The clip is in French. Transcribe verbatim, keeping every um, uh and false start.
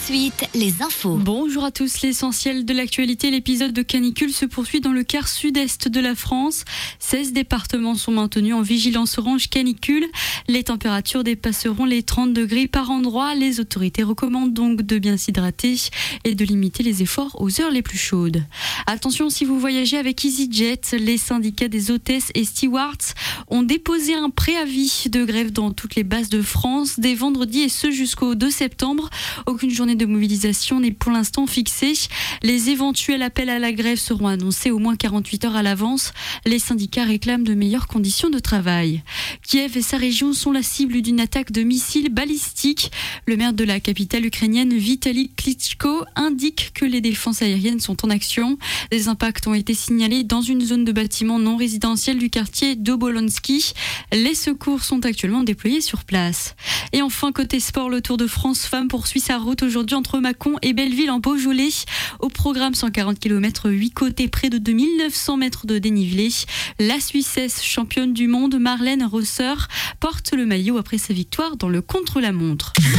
suite, les infos. Bonjour à tous, l'essentiel de l'actualité. L'épisode de canicule se poursuit dans le quart sud-est de la France. seize départements sont maintenus en vigilance orange canicule. Les températures dépasseront les trente degrés par endroit. Les autorités recommandent donc de bien s'hydrater et de limiter les efforts aux heures les plus chaudes. Attention si vous voyagez avec EasyJet, les syndicats des hôtesses et stewards ont déposé un préavis de grève dans toutes les bases de France dès vendredi et ce jusqu'au deux septembre. Aucune journée de mobilisation n'est pour l'instant fixée. Les éventuels appels à la grève seront annoncés au moins quarante-huit heures à l'avance. Les syndicats réclament de meilleures conditions de travail. Kiev et sa région sont la cible d'une attaque de missiles balistiques. Le maire de la capitale ukrainienne, Vitali Klitschko, indique que les défenses aériennes sont en action. Des impacts ont été signalés dans une zone de bâtiments non résidentiels du quartier d'Obolonsky. Les secours sont actuellement déployés sur place. Et enfin, côté sport, le Tour de France Femmes poursuit sa route aujourd'hui entre Mâcon et Belleville en Beaujolais. Au programme cent quarante kilomètres, huit côtés, près de deux mille neuf cents mètres de dénivelé. La Suissesse, championne du monde, Marlène Rosser, porte le maillot après sa victoire dans le contre-la-montre.